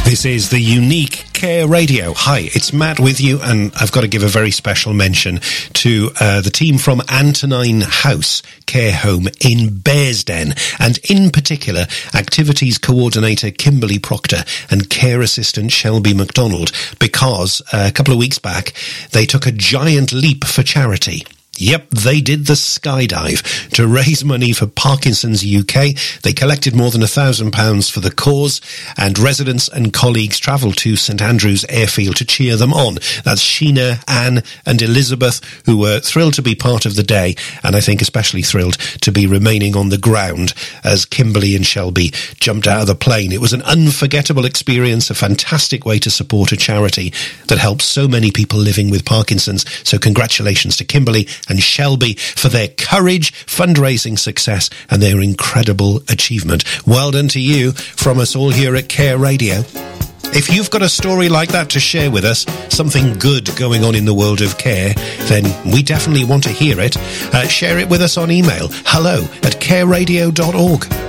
This is the unique Care Radio. Hi, it's Matt with you, and I've got to give a very special mention to the team from Antonine House Care Home in Bearsden, and in particular, Activities Coordinator Kimberly Proctor and Care Assistant Shelby MacDonald, because a couple of weeks back, they took a giant leap for charity. Yep, they did the skydive to raise money for Parkinson's UK. They collected more than £1,000 for the cause, and residents and colleagues travelled to St Andrews Airfield to cheer them on. That's Sheena, Anne and Elizabeth, who were thrilled to be part of the day, and I think especially thrilled to be remaining on the ground as Kimberly and Shelby jumped out of the plane. It was an unforgettable experience, a fantastic way to support a charity that helps so many people living with Parkinson's. So congratulations to Kimberly and Shelby for their courage, fundraising success, and their incredible achievement. Well done to you from us all here at Care Radio. If you've got a story like that to share with us, something good going on in the world of care, then we definitely want to hear it. Share it with us on email, hello@careradio.org.